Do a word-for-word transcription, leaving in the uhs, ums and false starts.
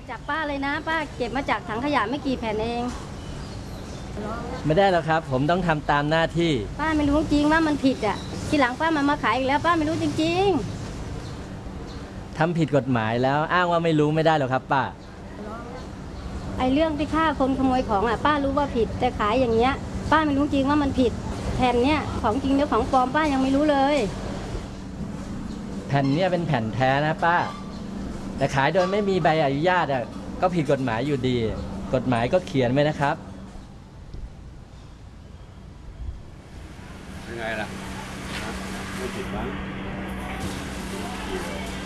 จากป้าเลยนะป้าเก็บมาจากถังขยะไม่กี่แผ่นเองไม่ได้หรอกครับผมต้องทำตามหน้าที่ป้าไม่รู้จริงว่ามันผิดอ่ะทีหลังป้ามามาขายอีกแล้วป้าไม่รู้จริงทำผิดกฎหมายแล้วอ้างว่าไม่รู้ไม่ได้หรอกครับป้าไอ้เรื่องที่ฆ่าคนขโมยของอ่ะป้ารู้ว่าผิดแต่ขายอย่างเงี้ยป้าไม่รู้จริงว่ามันผิดแผ่นเนี้ยของจริงหรือของปลอมป้ายังไม่รู้เลยแผ่นเนี้ยเป็นแผ่นแท้นะป้าแต่ขายโดยไม่มีใบอนุญาตอ่ะก็ผิดกฎหมายอยู่ดีกฎหมายก็เขียนไว้นะครับยังไงล่ะไม่ผิดมั้ง